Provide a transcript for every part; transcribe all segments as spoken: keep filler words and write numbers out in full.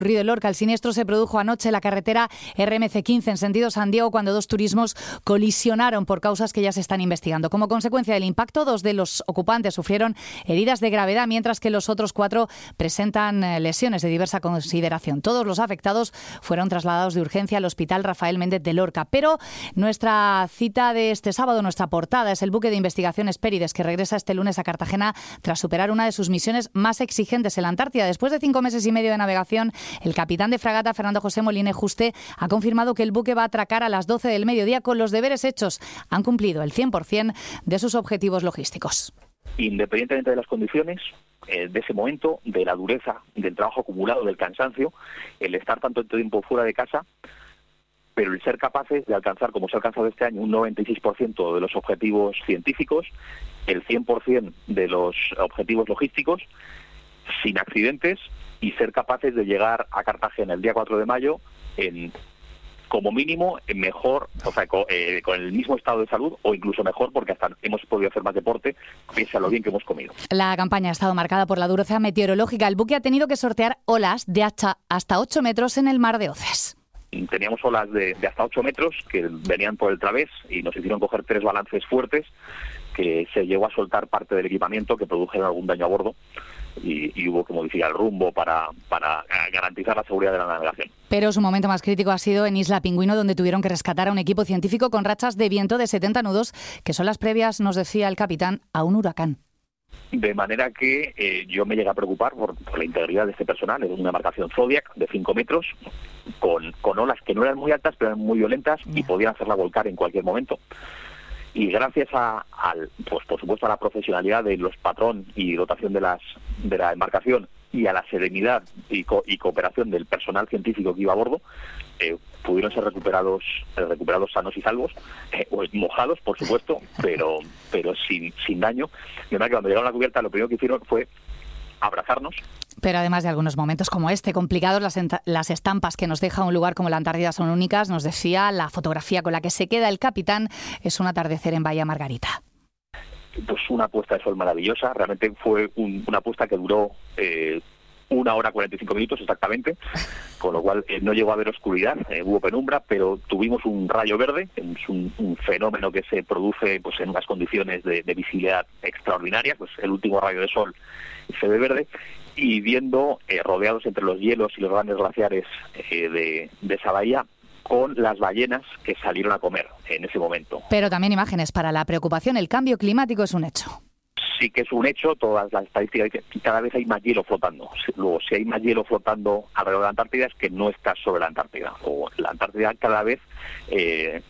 Río de Lorca. El siniestro se produjo anoche en la carretera R M C quince en sentido San Diego cuando dos turismos colisionaron por causas que ya se están investigando. Como consecuencia del impacto, dos de los ocupantes sufrieron heridas de gravedad, mientras que los otros cuatro presentan lesiones de diversa consideración. Todos los afectados fueron trasladados de urgencia al Hospital Rafael Méndez de Lorca. Pero nuestra cita de este sábado, nuestra portada, es el buque de investigaciones Pérides, que regresa este lunes a Cartagena tras superar una de sus misiones más exigentes en la Antártida. Después de cinco meses y medio de navegación, el capitán de fragata, Fernando José Moline Juste, ha confirmado que el buque va a atracar a las doce del mediodía con los deberes hechos. Han cumplido el cien por ciento de sus objetivos logísticos. Independientemente de las condiciones, eh, de ese momento, de la dureza, del trabajo acumulado, del cansancio, el estar tanto tiempo fuera de casa, pero el ser capaces de alcanzar, como se ha alcanzado este año, un noventa y seis por ciento de los objetivos científicos, el cien por ciento de los objetivos logísticos, sin accidentes, y ser capaces de llegar a Cartagena el día cuatro de mayo en, como mínimo, mejor, o sea, con, eh, con el mismo estado de salud o incluso mejor, porque hasta hemos podido hacer más deporte pese a lo bien que hemos comido. La campaña ha estado marcada por la dureza meteorológica. El buque ha tenido que sortear olas de hasta, hasta ocho metros en el mar de Oces. Teníamos olas de, de hasta ocho metros que venían por el través y nos hicieron coger tres balances fuertes, que se llegó a soltar parte del equipamiento, que produjeron algún daño a bordo. Y, y hubo que modificar el rumbo para, para garantizar la seguridad de la navegación. Pero su momento más crítico ha sido en Isla Pingüino, donde tuvieron que rescatar a un equipo científico con rachas de viento de setenta nudos, que son las previas, nos decía el capitán, a un huracán. De manera que eh, yo me llegué a preocupar por, por la integridad de este personal. Es una embarcación Zodiac de cinco metros, con, con olas que no eran muy altas, pero eran muy violentas y podían hacerla volcar en cualquier momento. Y gracias a, al, pues por supuesto a la profesionalidad de los patrón y dotación de las de la embarcación y a la serenidad y, co, y cooperación del personal científico que iba a bordo, eh, pudieron ser recuperados eh, recuperados sanos y salvos, eh, mojados por supuesto, pero pero sin sin daño. Y además que cuando llegaron a la cubierta lo primero que hicieron fue abrazarnos. Pero además de algunos momentos como este, complicados, las, las estampas que nos deja un lugar como la Antártida son únicas. Nos decía, la fotografía con la que se queda el capitán es un atardecer en Bahía Margarita. Pues una puesta de sol maravillosa. Realmente fue un, una puesta que duró eh, una hora cuarenta y cinco minutos exactamente, con lo cual eh, no llegó a haber oscuridad, eh, hubo penumbra, pero tuvimos un rayo verde. Es un, un fenómeno que se produce pues en unas condiciones de, de visibilidad extraordinarias. Pues el último rayo de sol se ve verde, y viendo eh, rodeados entre los hielos y los grandes glaciares eh, de, de esa bahía, con las ballenas que salieron a comer en ese momento. Pero también imágenes para la preocupación. El cambio climático es un hecho. Sí que es un hecho, todas las estadísticas, cada vez hay más hielo flotando. Luego, si hay más hielo flotando alrededor de la Antártida, es que no está sobre la Antártida. O la Antártida cada vez eh,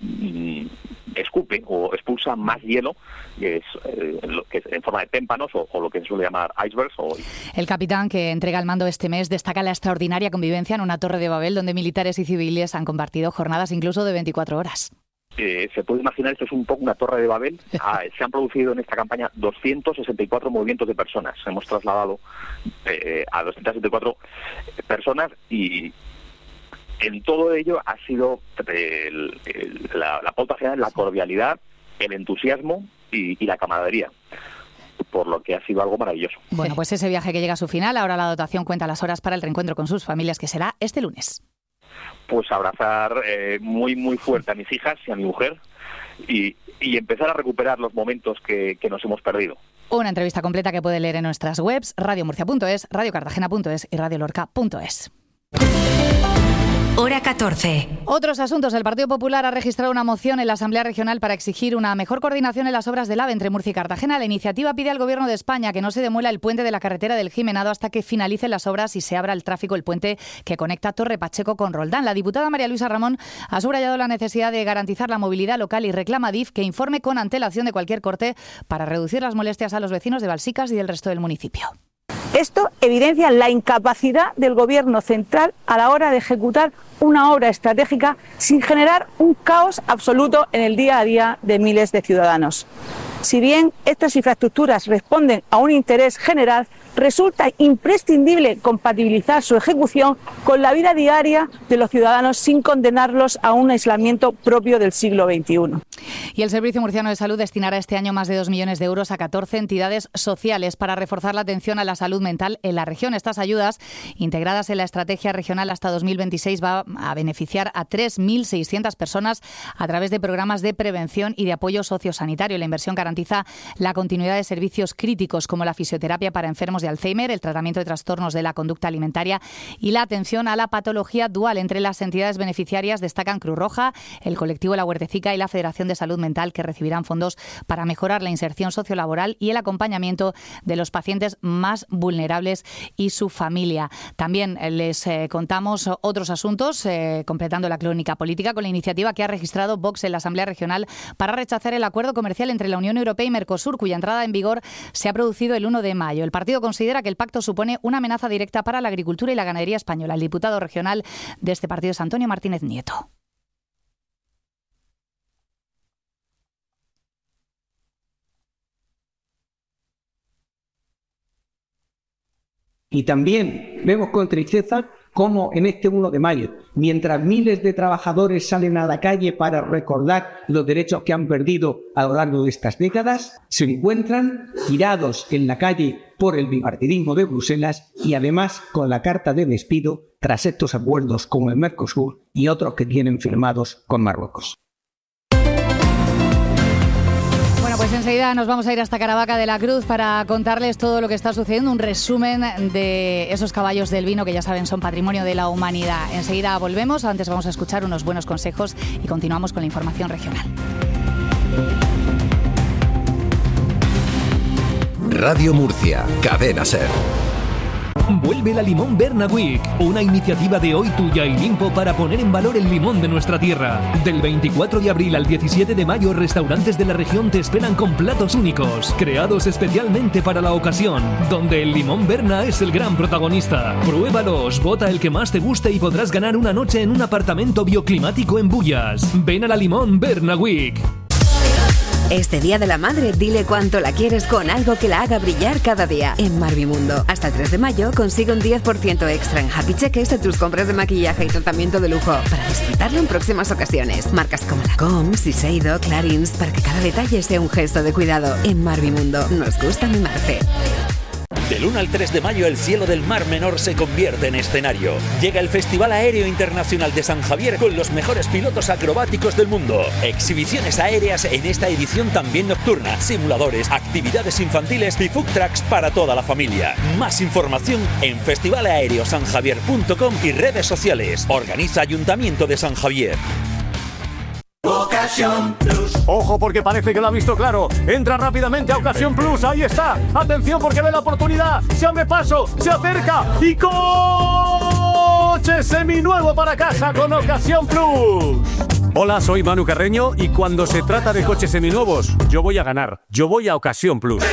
escupe o expulsa más hielo, que es, eh, que es en forma de témpanos o, o lo que se suele llamar icebergs. O... El capitán, que entrega el mando este mes, destaca la extraordinaria convivencia en una torre de Babel donde militares y civiles han compartido jornadas incluso de veinticuatro horas. Eh, se puede imaginar, esto es un poco una torre de Babel. Ah, se han producido en esta campaña doscientos sesenta y cuatro movimientos de personas. Hemos trasladado eh, a doscientas sesenta y cuatro personas, y en todo ello ha sido el, el, la, la pauta general, la cordialidad, el entusiasmo y, y la camaradería, por lo que ha sido algo maravilloso. Bueno, pues ese viaje que llega a su final, ahora la dotación cuenta las horas para el reencuentro con sus familias, que será este lunes. Pues abrazar eh, muy muy fuerte a mis hijas y a mi mujer y, y empezar a recuperar los momentos que, que nos hemos perdido. Una entrevista completa que puede leer en nuestras webs radio murcia punto es, radio cartagena punto es y radio lorca punto es. Hora catorce. Otros asuntos. El Partido Popular ha registrado una moción en la Asamblea Regional para exigir una mejor coordinación en las obras del AVE entre Murcia y Cartagena. La iniciativa pide al Gobierno de España que no se demuela el puente de la carretera del Jimenado hasta que finalicen las obras y se abra el tráfico el puente que conecta Torre Pacheco con Roldán. La diputada María Luisa Ramón ha subrayado la necesidad de garantizar la movilidad local y reclama a D I F que informe con antelación de cualquier corte para reducir las molestias a los vecinos de Balsicas y del resto del municipio. Esto evidencia la incapacidad del Gobierno central a la hora de ejecutar una obra estratégica sin generar un caos absoluto en el día a día de miles de ciudadanos. Si bien estas infraestructuras responden a un interés general, resulta imprescindible compatibilizar su ejecución con la vida diaria de los ciudadanos sin condenarlos a un aislamiento propio del siglo veintiuno. Y el Servicio Murciano de Salud destinará este año más de dos millones de euros a catorce entidades sociales para reforzar la atención a la salud mental en la región. Estas ayudas, integradas en la estrategia regional hasta dos mil veintiséis, va a beneficiar a tres mil seiscientas personas a través de programas de prevención y de apoyo sociosanitario. La inversión garantiza la continuidad de servicios críticos como la fisioterapia para enfermos de Alzheimer, el tratamiento de trastornos de la conducta alimentaria y la atención a la patología dual. Entre las entidades beneficiarias destacan Cruz Roja, el colectivo La Huertecica y la Federación de Salud Mental, que recibirán fondos para mejorar la inserción sociolaboral y el acompañamiento de los pacientes más vulnerables y su familia. También les eh, contamos otros asuntos, eh, completando la crónica política con la iniciativa que ha registrado Vox en la Asamblea Regional para rechazar el acuerdo comercial entre la Unión Europea y Mercosur, cuya entrada en vigor se ha producido el uno de mayo. El partido considera que el pacto supone una amenaza directa para la agricultura y la ganadería española. El diputado regional de este partido es Antonio Martínez Nieto. Y también vemos con tristeza cómo en este uno de mayo, mientras miles de trabajadores salen a la calle para recordar los derechos que han perdido a lo largo de estas décadas, se encuentran tirados en la calle por el bipartidismo de Bruselas y además con la carta de despido tras estos acuerdos como el Mercosur y otros que tienen firmados con Marruecos. Bueno, pues enseguida nos vamos a ir hasta Caravaca de la Cruz para contarles todo lo que está sucediendo, un resumen de esos caballos del vino que ya saben son patrimonio de la humanidad. Enseguida volvemos, antes vamos a escuchar unos buenos consejos y continuamos con la información regional. Radio Murcia, Cadena Ser. Vuelve la Limón Berna Week, una iniciativa de Hoy Tuya y Limpo para poner en valor el limón de nuestra tierra. Del veinticuatro de abril al diecisiete de mayo, restaurantes de la región te esperan con platos únicos, creados especialmente para la ocasión, donde el limón Berna es el gran protagonista. Pruébalos, vota el que más te guste y podrás ganar una noche en un apartamento bioclimático en Bullas. Ven a la Limón Berna Week. Este Día de la Madre, dile cuánto la quieres con algo que la haga brillar cada día. En Marvimundo. Hasta el tres de mayo consigue un diez por ciento extra en Happy Cheques de tus compras de maquillaje y tratamiento de lujo para disfrutarlo en próximas ocasiones. Marcas como Lancôme, Shiseido, Clarins, para que cada detalle sea un gesto de cuidado. En Marvimundo. Nos gusta mimarte. Del uno al tres de mayo el cielo del Mar Menor se convierte en escenario. Llega el Festival Aéreo Internacional de San Javier con los mejores pilotos acrobáticos del mundo. Exhibiciones aéreas en esta edición también nocturna, simuladores, actividades infantiles y food trucks para toda la familia. Más información en festival aéreo san javier punto com y redes sociales. Organiza Ayuntamiento de San Javier. Ocasión Plus. Ojo porque parece que lo ha visto claro. Entra rápidamente a Ocasión Plus. Ahí está. Atención porque ve la oportunidad. Se abre paso. Se acerca. Y coche seminuevo para casa con Ocasión Plus. Hola, soy Manu Carreño y cuando se trata de coches seminuevos, yo voy a ganar. Yo voy a Ocasión Plus.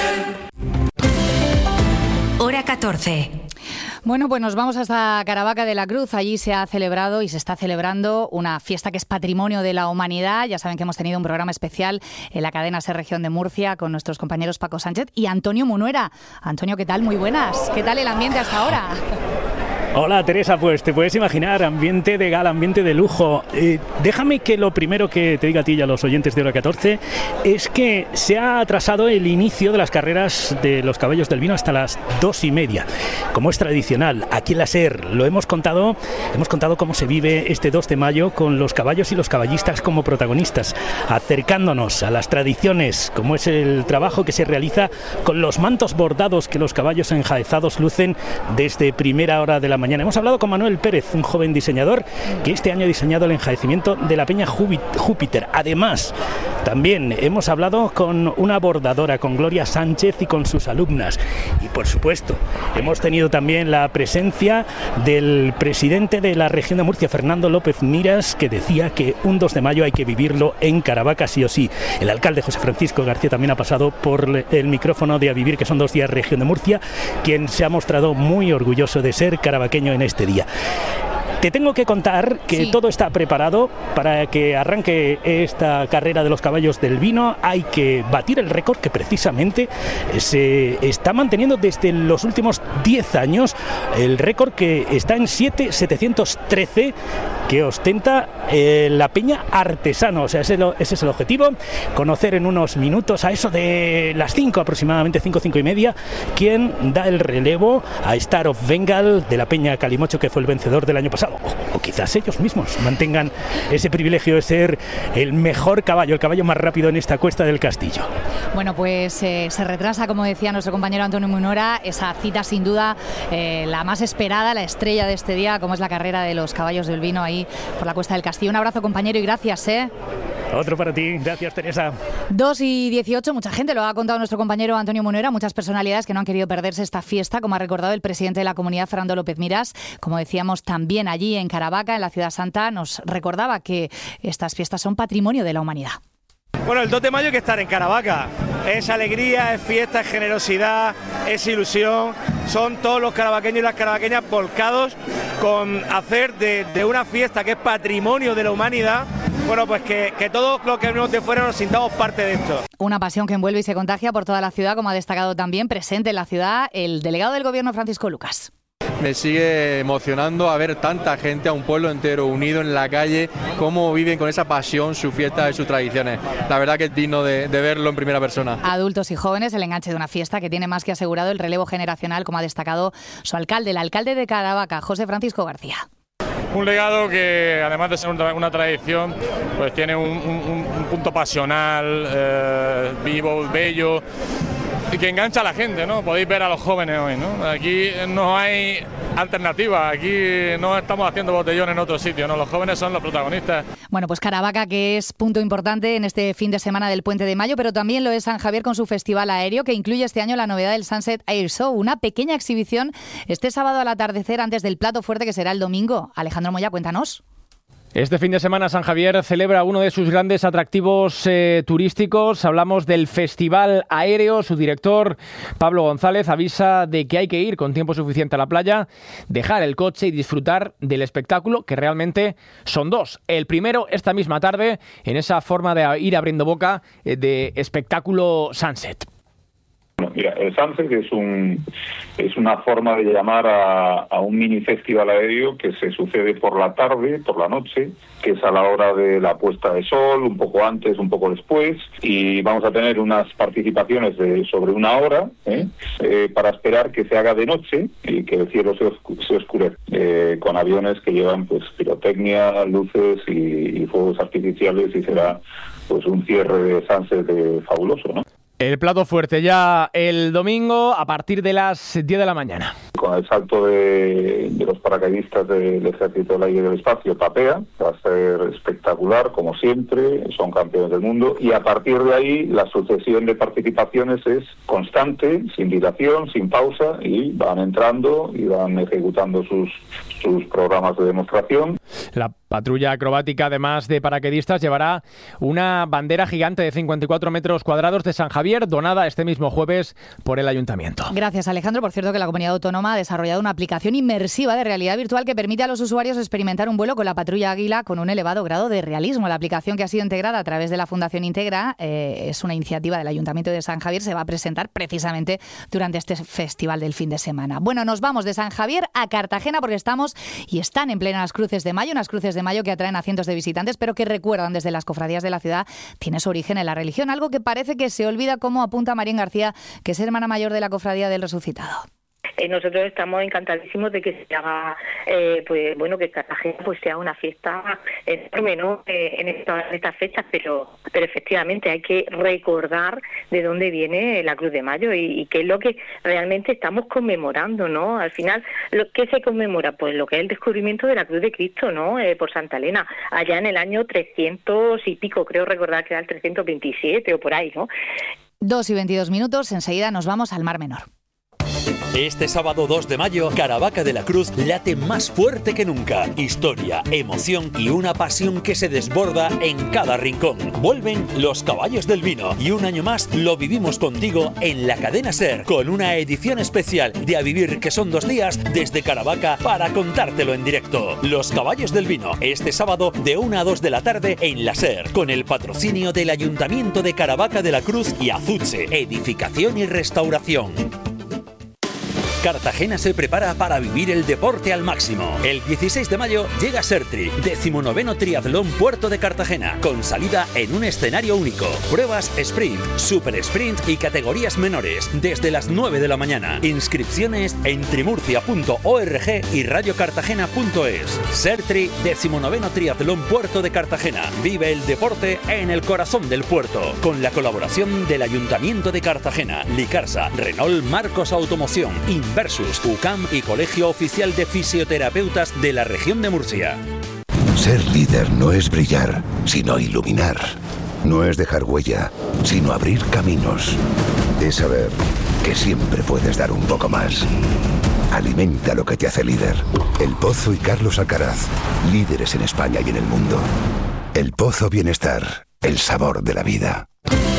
Hora catorce. Bueno, pues nos vamos hasta Caravaca de la Cruz. Allí se ha celebrado y se está celebrando una fiesta que es patrimonio de la humanidad. Ya saben que hemos tenido un programa especial en la cadena SER Región de Murcia con nuestros compañeros Paco Sánchez y Antonio Munuera. Antonio, ¿qué tal? Muy buenas. ¿Qué tal el ambiente hasta ahora? Hola Teresa, pues te puedes imaginar, ambiente de gala, ambiente de lujo. Eh, déjame que lo primero que te diga a ti y a los oyentes de Hora catorce es que se ha atrasado el inicio de las carreras de los caballos del vino hasta las dos y media, como es tradicional. Aquí en la SER lo hemos contado, hemos contado cómo se vive este dos de mayo con los caballos y los caballistas como protagonistas, acercándonos a las tradiciones, como es el trabajo que se realiza con los mantos bordados que los caballos enjaezados lucen desde primera hora de la mañana. Hemos hablado con Manuel Pérez, un joven diseñador que este año ha diseñado el enjaecimiento de la Peña Júpiter. Además, también hemos hablado con una bordadora, con Gloria Sánchez y con sus alumnas. Y por supuesto, hemos tenido también la presencia del presidente de la región de Murcia, Fernando López Miras, que decía que un dos de mayo hay que vivirlo en Caravaca sí o sí. El alcalde José Francisco García también ha pasado por el micrófono de A Vivir, que son dos días región de Murcia, quien se ha mostrado muy orgulloso de ser caravaqueño en este día. Te tengo que contar que Sí. todo está preparado para que arranque esta carrera de los caballos del vino. Hay que batir el récord que precisamente se está manteniendo desde los últimos diez años, el récord que está en siete mil setecientos trece, que ostenta eh, la Peña Artesano. O sea, ese, lo, ese es el objetivo, conocer en unos minutos, a eso de las cinco aproximadamente, cinco, cinco y media, quién da el relevo a Star of Bengal de la Peña Calimocho, que fue el vencedor del año pasado. O, o quizás ellos mismos mantengan ese privilegio de ser el mejor caballo, el caballo más rápido en esta cuesta del Castillo. Bueno, pues eh, se retrasa, como decía nuestro compañero Antonio Munora, esa cita sin duda eh, la más esperada, la estrella de este día, como es la carrera de los caballos del vino ahí por la cuesta del Castillo. Un abrazo, compañero, y gracias, ¿eh? Otro para ti. Gracias, Teresa. dos y dieciocho, mucha gente, lo ha contado nuestro compañero Antonio Munera, muchas personalidades que no han querido perderse esta fiesta, como ha recordado el presidente de la comunidad, Fernando López Miras. Como decíamos, también allí en Caravaca, en la Ciudad Santa, nos recordaba que estas fiestas son patrimonio de la humanidad. Bueno, el dos de mayo hay que estar en Caravaca. Es alegría, es fiesta, es generosidad, es ilusión. Son todos los caravaqueños y las caravaqueñas volcados con hacer de, de una fiesta que es patrimonio de la humanidad, bueno, pues que, que todos los que venimos de fuera nos sintamos parte de esto. Una pasión que envuelve y se contagia por toda la ciudad, como ha destacado también presente en la ciudad el delegado del Gobierno, Francisco Lucas. Me sigue emocionando a ver tanta gente, a un pueblo entero unido en la calle, cómo viven con esa pasión su fiesta y sus tradiciones. La verdad que es digno de, de verlo en primera persona. Adultos y jóvenes, el enganche de una fiesta que tiene más que asegurado el relevo generacional, como ha destacado su alcalde, el alcalde de Caravaca, José Francisco García. Un legado que, además de ser una, una tradición, pues tiene un, un, un punto pasional, eh, vivo, bello, y que engancha a la gente, ¿no? Podéis ver a los jóvenes hoy, ¿no? Aquí no hay alternativa, aquí no estamos haciendo botellones en otro sitio, ¿no? Los jóvenes son los protagonistas. Bueno, pues Caravaca, que es punto importante en este fin de semana del Puente de Mayo, pero también lo es San Javier con su festival aéreo, que incluye este año la novedad del Sunset Air Show, una pequeña exhibición este sábado al atardecer antes del plato fuerte que será el domingo. Alejandro Moya, cuéntanos. Este fin de semana San Javier celebra uno de sus grandes atractivos eh, turísticos. Hablamos del Festival Aéreo. Su director, Pablo González, avisa de que hay que ir con tiempo suficiente a la playa, dejar el coche y disfrutar del espectáculo, que realmente son dos. El primero, esta misma tarde, en esa forma de ir abriendo boca eh, de espectáculo Sunset. Mira, el Sunset es un es una forma de llamar a, a un mini festival aéreo que se sucede por la tarde, por la noche, que es a la hora de la puesta de sol, un poco antes, un poco después, y vamos a tener unas participaciones de sobre una hora ¿eh? Eh, para esperar que se haga de noche y que el cielo se, oscu- se oscurezca, eh, con aviones que llevan pues pirotecnia, luces y, y fuegos artificiales, y será pues un cierre de Sunset de fabuloso, ¿no? El plato fuerte ya el domingo a partir de las diez de la mañana. Con el salto de, de los paracaidistas del Ejército del Aire y del Espacio, TAPEA, va a ser espectacular, como siempre, son campeones del mundo, y a partir de ahí la sucesión de participaciones es constante, sin dilación, sin pausa, y van entrando y van ejecutando sus, sus programas de demostración. La patrulla acrobática, además de paracaidistas, llevará una bandera gigante de cincuenta y cuatro metros cuadrados de San Javier, donada este mismo jueves por el Ayuntamiento. Gracias, Alejandro. Por cierto, que la Comunidad Autónoma ha desarrollado una aplicación inmersiva de realidad virtual que permite a los usuarios experimentar un vuelo con la patrulla Águila con un elevado grado de realismo. La aplicación, que ha sido integrada a través de la Fundación Integra, eh, es una iniciativa del Ayuntamiento de San Javier, se va a presentar precisamente durante este festival del fin de semana. Bueno, nos vamos de San Javier a Cartagena porque estamos y están en plenas cruces de mayo, unas cruces de mayo que atraen a cientos de visitantes, pero que recuerdan desde las cofradías de la ciudad, tiene su origen en la religión, algo que parece que se olvida, como apunta Marín García, que es hermana mayor de la Cofradía del Resucitado. Eh, nosotros estamos encantadísimos de que se haga, eh, pues bueno, que Cartagena pues sea una fiesta enorme, ¿no? Eh, en, esta, en estas fechas, pero pero efectivamente hay que recordar de dónde viene la Cruz de Mayo y, y qué es lo que realmente estamos conmemorando, ¿no? Al final, lo ¿qué se conmemora? Pues lo que es el descubrimiento de la Cruz de Cristo, ¿no? Eh, por Santa Elena, allá en el año trescientos y pico, creo recordar que era el trescientos veintisiete o por ahí, ¿no? Dos y veintidós minutos, enseguida nos vamos al Mar Menor. Este sábado dos de mayo, Caravaca de la Cruz late más fuerte que nunca. Historia, emoción y una pasión que se desborda en cada rincón. Vuelven los Caballos del Vino y un año más lo vivimos contigo en la cadena SER con una edición especial de A Vivir, que son dos días desde Caravaca para contártelo en directo. Los Caballos del Vino, este sábado de una a dos de la tarde en la SER, con el patrocinio del Ayuntamiento de Caravaca de la Cruz y Azuche, Edificación y Restauración. Cartagena se prepara para vivir el deporte al máximo. El dieciséis de mayo llega Sertri, decimonoveno Triatlón Puerto de Cartagena, con salida en un escenario único. Pruebas sprint, super sprint y categorías menores, desde las nueve de la mañana. Inscripciones en trimurcia punto org y radiocartagena punto es. Sertri, decimonoveno Triatlón Puerto de Cartagena. Vive el deporte en el corazón del puerto, con la colaboración del Ayuntamiento de Cartagena, Licarsa, Renault Marcos Automoción, Versus, U C A M y Colegio Oficial de Fisioterapeutas de la región de Murcia. Ser líder no es brillar, sino iluminar. No es dejar huella, sino abrir caminos. Es saber que siempre puedes dar un poco más. Alimenta lo que te hace líder. El Pozo y Carlos Alcaraz, líderes en España y en el mundo. El Pozo Bienestar, el sabor de la vida.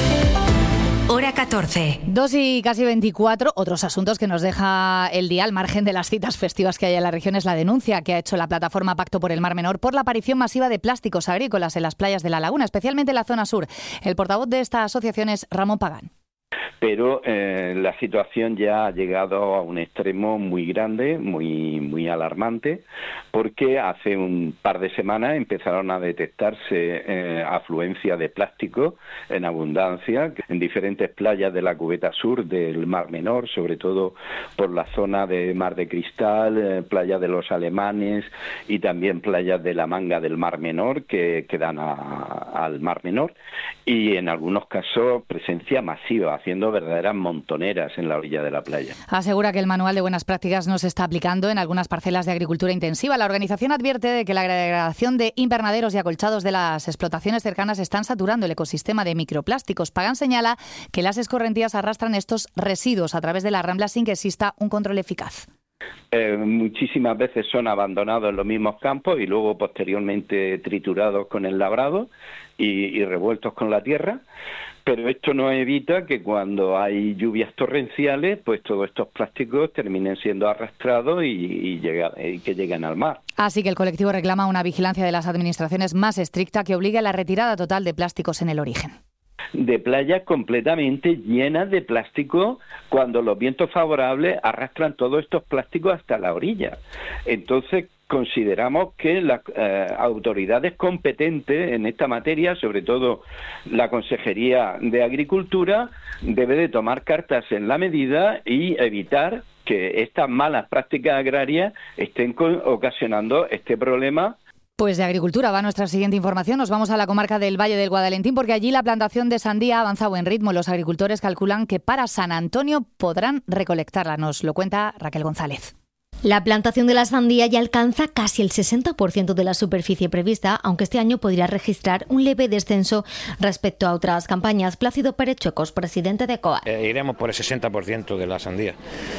Hora catorce. dos y casi veinticuatro. Otros asuntos que nos deja el día, al margen de las citas festivas que hay en la región, es la denuncia que ha hecho la plataforma Pacto por el Mar Menor por la aparición masiva de plásticos agrícolas en las playas de la laguna, especialmente en la zona sur. El portavoz de esta asociación es Ramón Pagán. Pero eh, la situación ya ha llegado a un extremo muy grande, muy muy alarmante, porque hace un par de semanas empezaron a detectarse eh, afluencia de plástico en abundancia en diferentes playas de la cubeta sur del Mar Menor, sobre todo por la zona de Mar de Cristal, eh, playa de los Alemanes y también playas de la Manga del Mar Menor que, que dan a, al Mar Menor, y en algunos casos presencia masiva, haciendo verdaderas montoneras en la orilla de la playa. Asegura que el manual de buenas prácticas no se está aplicando en algunas parcelas de agricultura intensiva. La organización advierte de que la degradación de invernaderos y acolchados de las explotaciones cercanas están saturando el ecosistema de microplásticos. Pagán señala que las escorrentías arrastran estos residuos a través de las ramblas sin que exista un control eficaz. Eh, muchísimas veces son abandonados en los mismos campos y luego posteriormente triturados con el labrado y, y revueltos con la tierra. Pero esto no evita que cuando hay lluvias torrenciales, pues todos estos plásticos terminen siendo arrastrados y, y, llega, y que lleguen al mar. Así que el colectivo reclama una vigilancia de las administraciones más estricta que obligue a la retirada total de plásticos en el origen. De playas completamente llenas de plástico, cuando los vientos favorables arrastran todos estos plásticos hasta la orilla. Entonces, consideramos que las eh, autoridades competentes en esta materia, sobre todo la Consejería de Agricultura, debe de tomar cartas en la medida y evitar que estas malas prácticas agrarias estén ocasionando este problema. Pues de agricultura va nuestra siguiente información. Nos vamos a la comarca del Valle del Guadalentín, porque allí la plantación de sandía ha avanzado en ritmo. Los agricultores calculan que para San Antonio podrán recolectarla. Nos lo cuenta Raquel González. La plantación de la sandía ya alcanza casi el sesenta por ciento de la superficie prevista, aunque este año podría registrar un leve descenso respecto a otras campañas. Plácido Pérez Chuecos, presidente de C O A. Eh, iremos por el sesenta por ciento de la sandía.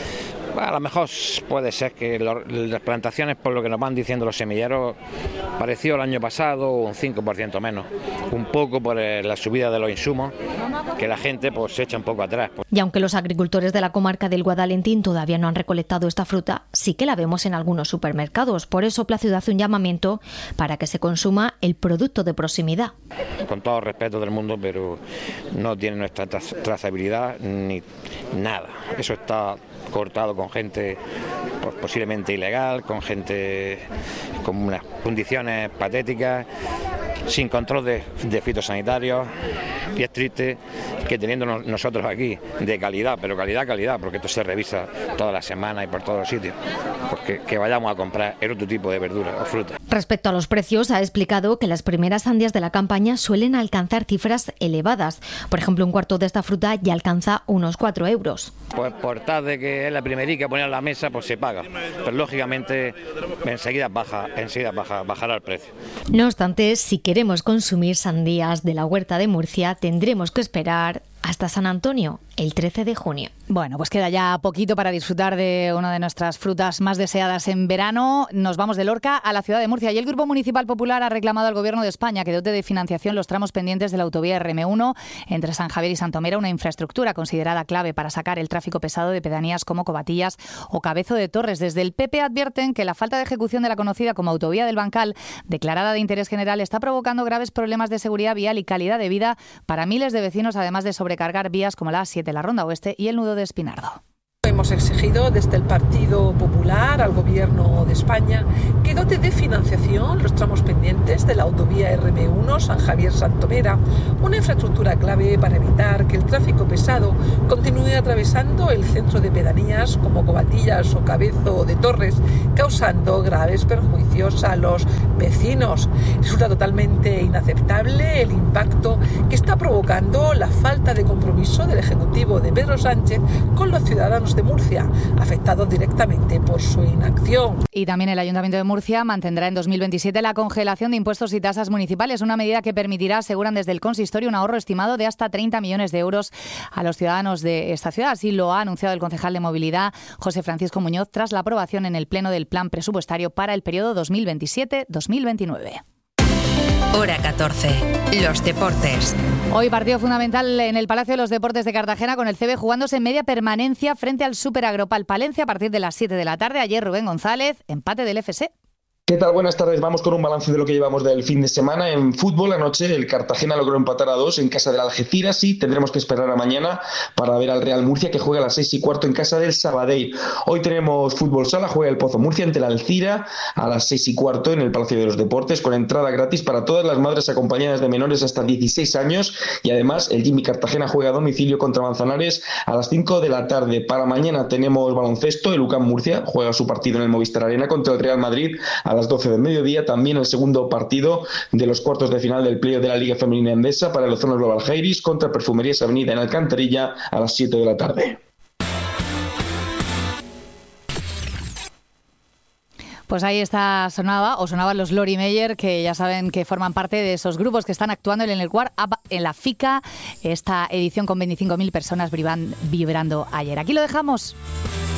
A lo mejor puede ser que lo, las plantaciones, por lo que nos van diciendo los semilleros, pareció el año pasado un cinco por ciento menos, un poco por la subida de los insumos, que la gente pues se echa un poco atrás. Y aunque los agricultores de la comarca del Guadalentín todavía no han recolectado esta fruta, sí que la vemos en algunos supermercados. Por eso Plácido hace un llamamiento para que se consuma el producto de proximidad. Con todo el respeto del mundo, pero no tiene nuestra trazabilidad ni nada. Eso está cortado con gente pues, posiblemente ilegal, con gente con unas condiciones patéticas, sin control de, de fitosanitarios, y es triste que teniendo nosotros aquí de calidad, pero calidad, calidad, porque esto se revisa todas las semanas y por todos los sitios, porque que vayamos a comprar el otro tipo de verdura o fruta. Respecto a los precios, ha explicado que las primeras sandías de la campaña suelen alcanzar cifras elevadas. Por ejemplo, un cuarto de esta fruta ya alcanza unos cuatro euros. Pues por tal de que es la primerica poner a la mesa, pues se paga, pero lógicamente enseguida baja, enseguida baja, bajará el precio. No obstante, si queremos consumir sandías de la huerta de Murcia, tendremos que esperar hasta San Antonio, el trece de junio. Bueno, pues queda ya poquito para disfrutar de una de nuestras frutas más deseadas en verano. Nos vamos de Lorca a la ciudad de Murcia y el Grupo Municipal Popular ha reclamado al Gobierno de España que dote de financiación los tramos pendientes de la autovía R M uno entre San Javier y Santomera, una infraestructura considerada clave para sacar el tráfico pesado de pedanías como Covatillas o Cabezo de Torres. Desde el P P advierten que la falta de ejecución de la conocida como autovía del Bancal, declarada de interés general, está provocando graves problemas de seguridad vial y calidad de vida para miles de vecinos, además de sobrecargar vías como la A siete, la Ronda Oeste y el nudo de Espinardo. Hemos exigido desde el Partido Popular al Gobierno de España que dote de financiación los tramos pendientes de la autovía R M uno San Javier-Santomera, una infraestructura clave para evitar que el tráfico pesado continúe atravesando el centro de pedanías como Covatillas o Cabezo de Torres, causando graves perjuicios a los vecinos. Resulta totalmente inaceptable el impacto que está provocando la falta de compromiso del Ejecutivo de Pedro Sánchez con los ciudadanos de Murcia, afectados directamente por su inacción. Y también el Ayuntamiento de Murcia mantendrá en dos mil veintisiete la congelación de impuestos y tasas municipales, una medida que permitirá, aseguran desde el consistorio, un ahorro estimado de hasta treinta millones de euros a los ciudadanos de esta ciudad. Así lo ha anunciado el concejal de Movilidad, José Francisco Muñoz, tras la aprobación en el Pleno del Plan Presupuestario para el periodo dos mil veintisiete dos mil veintinueve. Hora catorce. Los deportes. Hoy partido fundamental en el Palacio de los Deportes de Cartagena, con el C B jugándose en media permanencia frente al Super Agropal Palencia a partir de las siete de la tarde. Ayer Rubén González, empate del F C. ¿Qué tal? Buenas tardes. Vamos con un balance de lo que llevamos del fin de semana. En fútbol, anoche el Cartagena logró empatar a dos en casa del Algeciras y tendremos que esperar a mañana para ver al Real Murcia, que juega a las seis y cuarto en casa del Sabadell. Hoy tenemos fútbol sala, juega el Pozo Murcia ante el Alcira a las seis y cuarto en el Palacio de los Deportes, con entrada gratis para todas las madres acompañadas de menores hasta dieciséis años. Y además el Jimmy Cartagena juega a domicilio contra Manzanares a las cinco de la tarde. Para mañana tenemos baloncesto. El U C A M Murcia juega su partido en el Movistar Arena contra el Real Madrid a las doce del mediodía. También el segundo partido de los cuartos de final del playoff de la Liga Femenina Endesa para el Ozono Global Jairis contra Perfumerías Avenida en Alcantarilla a las siete de la tarde. Pues ahí está, sonaba, o sonaban los Lori Meyer, que ya saben que forman parte de esos grupos que están actuando en el War Up en la FICA, esta edición con veinticinco mil personas vibrando ayer. Aquí lo dejamos.